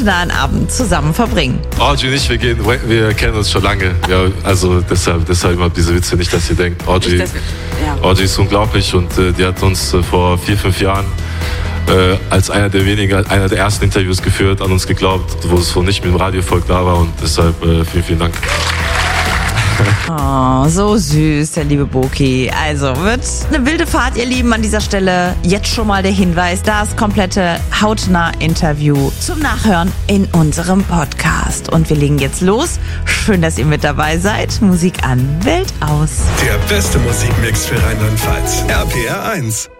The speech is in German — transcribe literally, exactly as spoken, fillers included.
emotionalen Abend zusammen verbringen. Audrey und ich, wir, gehen, wir kennen uns schon lange. Ja, also deshalb, deshalb immer diese Witze, nicht, dass ihr denkt, Audrey, Nicht, dass wir- ja. Audrey ist unglaublich und äh, die hat uns äh, vor vier, fünf Jahren äh, als einer der wenigen, einer der ersten Interviews geführt, an uns geglaubt, wo es vorhin nicht mit dem Radiovolk da war und deshalb äh, vielen, vielen Dank. Oh, so süß, der liebe Boki. Also, wird eine wilde Fahrt, ihr Lieben, an dieser Stelle. Jetzt schon mal der Hinweis, das komplette Hautnah-Interview zum Nachhören in unserem Podcast. Und wir legen jetzt los. Schön, dass ihr mit dabei seid. Musik an, Welt aus. Der beste Musikmix für Rheinland-Pfalz. R P R eins.